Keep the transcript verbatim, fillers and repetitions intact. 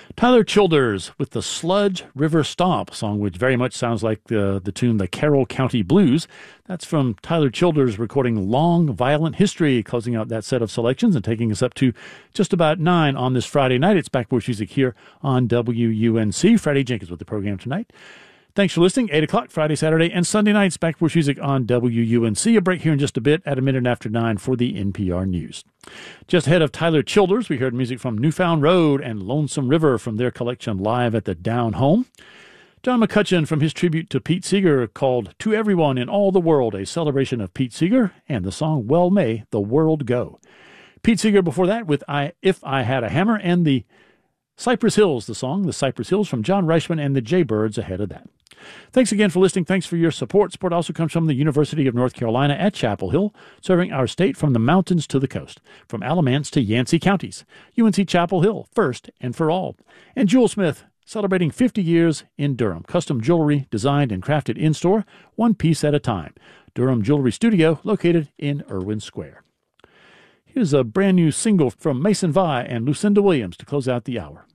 Tyler Childers with the Sludge River Stomp song, which very much sounds like the, the tune The Carroll County Blues. That's from Tyler Childers recording Long Violent History, closing out that set of selections and taking us up to just about nine on this Friday night. It's Backporch Music here on W U N C. Freddie Jenkins with the program tonight. Thanks for listening. eight o'clock Friday, Saturday, and Sunday nights, Backporch Music on W U N C. A break here in just a bit at a minute after nine for the N P R News. Just ahead of Tyler Childers, we heard music from Newfound Road and Lonesome River from their collection Live at the Down Home. John McCutcheon from his tribute to Pete Seeger called To Everyone in All the World, a celebration of Pete Seeger, and the song Well May the World Go. Pete Seeger before that with I If I Had a Hammer, and the Cypress Hills, the song, The Cypress Hills from John Reichman and the Jaybirds ahead of that. Thanks again for listening. Thanks for your support. Support also comes from the University of North Carolina at Chapel Hill, serving our state from the mountains to the coast, from Alamance to Yancey counties. U N C Chapel Hill, first and for all. And Jewel Smith, celebrating fifty years in Durham. Custom jewelry designed and crafted in-store, one piece at a time. Durham Jewelry Studio, located in Irwin Square. Here's a brand new single from Mason Vi and Lucinda Williams to close out the hour.